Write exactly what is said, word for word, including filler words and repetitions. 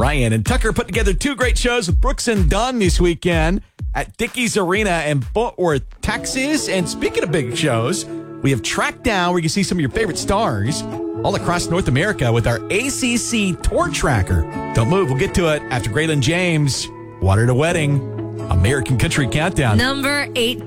Ryan and Tucker put together two great shows with Brooks and Dunn this weekend at Dickies Arena in Fort Worth, Texas. And speaking of big shows, we have Track Down where you can see some of your favorite stars all across North America with our A C C Tour Tracker. Don't move. We'll get to it after Graylin James, Water to Wedding, American Country Countdown. Number eight.